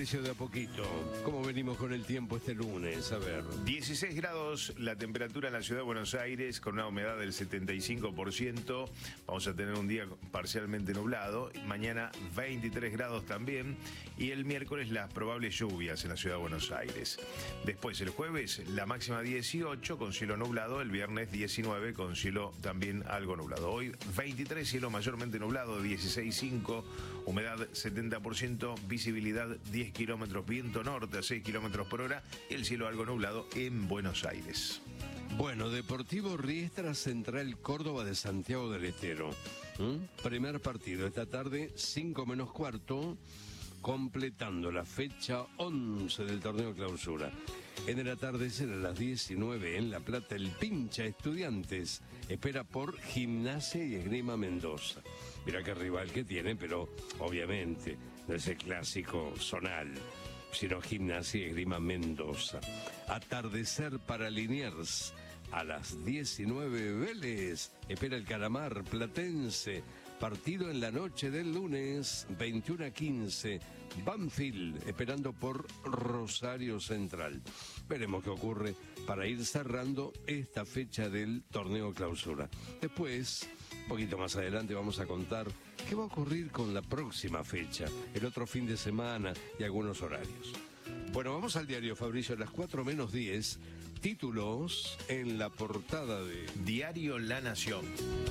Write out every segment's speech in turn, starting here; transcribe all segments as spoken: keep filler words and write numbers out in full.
Fabricio, de a poquito. ¿Cómo venimos con el tiempo este lunes? A ver. dieciséis grados la temperatura en la ciudad de Buenos Aires, con una humedad del setenta y cinco por ciento. Vamos a tener un día parcialmente nublado. Mañana veintitrés grados también. Y el miércoles las probables lluvias en la ciudad de Buenos Aires. Después el jueves la máxima dieciocho con cielo nublado. El viernes diecinueve con cielo también algo nublado. Hoy veintitrés, cielo mayormente nublado, dieciséis coma cinco. Humedad setenta por ciento, visibilidad diez kilómetros, viento norte a seis kilómetros por hora, el cielo algo nublado en Buenos Aires. Bueno, Deportivo Riestra Central Córdoba de Santiago del Estero. ¿Mm? Primer partido esta tarde, cinco menos cuarto, completando la fecha once del torneo clausura. En el atardecer a las diecinueve en La Plata, el Pincha Estudiantes espera por Gimnasia y Esgrima Mendoza. Mirá qué rival que tiene, pero obviamente no es el clásico zonal, sino Gimnasia y Esgrima Mendoza. Atardecer para Liniers a las diecinueve, Vélez espera el Calamar Platense. Partido en la noche del lunes, veintiuno a quince, Banfield esperando por Rosario Central. Veremos qué ocurre para ir cerrando esta fecha del torneo clausura. Después, un poquito más adelante, vamos a contar qué va a ocurrir con la próxima fecha, el otro fin de semana y algunos horarios. Bueno, vamos al diario, Fabricio, a las cuatro menos diez, títulos en la portada de Diario La Nación.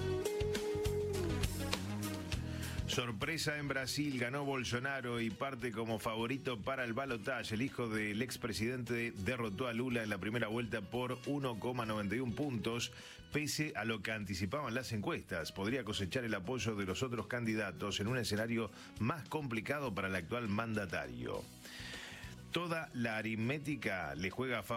Sorpresa en Brasil, ganó Bolsonaro y parte como favorito para el balotaje. El hijo del expresidente derrotó a Lula en la primera vuelta por uno coma noventa y uno puntos, pese a lo que anticipaban las encuestas. Podría cosechar el apoyo de los otros candidatos en un escenario más complicado para el actual mandatario. Toda la aritmética le juega a favor